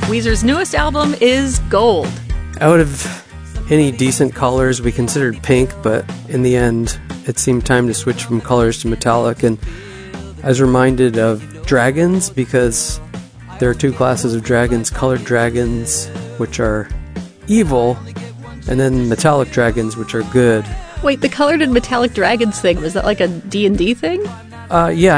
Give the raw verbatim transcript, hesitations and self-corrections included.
Weezer's newest album is Gold. Out of any decent colors, we considered pink, but in the end, it seemed time to switch from colors to metallic. And I was reminded of dragons, because there are two classes of dragons: colored dragons, which are evil, and then metallic dragons, which are good. Wait, the colored and metallic dragons thing, was that like a D and D thing? Uh, yeah,